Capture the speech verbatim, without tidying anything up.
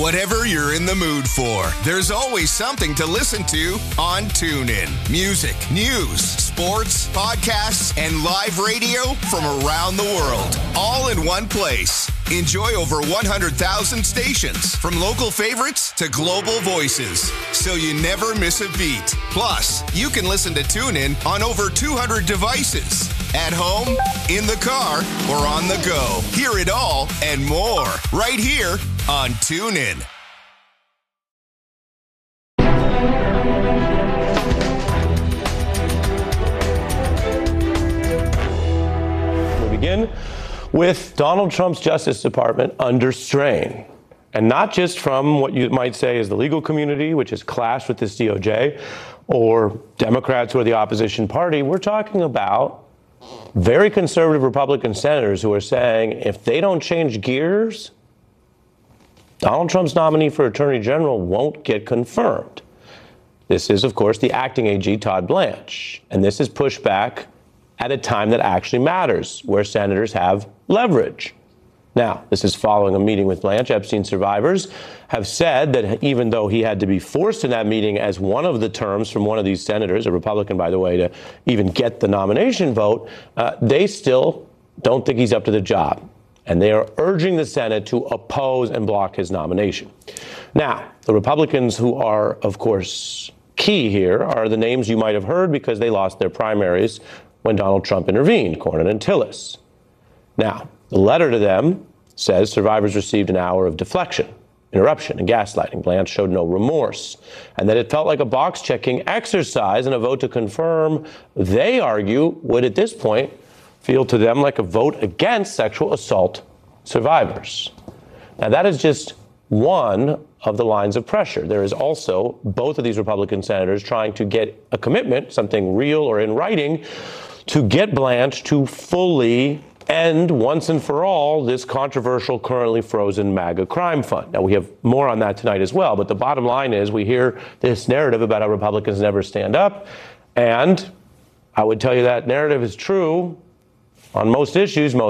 Whatever you're in the mood for, there's always something to listen to on TuneIn. Music, news, sports, podcasts, and live radio from around the world, all in one place. Enjoy over one hundred thousand stations, from local favorites to global voices, so you never miss a beat. Plus, you can listen to TuneIn on over two hundred devices. At home, in the car, or on the go. Hear it all and more right here on TuneIn. We begin with Donald Trump's Justice Department under strain. And not just from what you might say is the legal community, which has clashed with this D O J, or Democrats who are the opposition party. We're talking about very conservative Republican senators who are saying if they don't change gears, Donald Trump's nominee for Attorney General won't get confirmed. This is, of course, the acting A G, Todd Blanche. And this is pushback at a time that actually matters, where senators have leverage. Now, this is following a meeting with Blanche. Epstein survivors have said that even though he had to be forced in that meeting as one of the terms from one of these senators, a Republican, by the way, to even get the nomination vote, uh, they still don't think he's up to the job. And they are urging the Senate to oppose and block his nomination. Now, the Republicans who are, of course, key here are the names you might have heard because they lost their primaries when Donald Trump intervened, Cornyn and Tillis. Now, the letter to them says survivors received an hour of deflection, interruption, and gaslighting. Blanche showed no remorse, and that it felt like a box-checking exercise, and a vote to confirm, they argue, would at this point feel to them like a vote against sexual assault survivors. Now, that is just one of the lines of pressure. There is also both of these Republican senators trying to get a commitment, something real or in writing, to get Blanche to fully end once and for all this controversial, currently frozen MAGA crime fund. Now, we have more on that tonight as well, but the bottom line is we hear this narrative about how Republicans never stand up, and I would tell you that narrative is true on most issues, most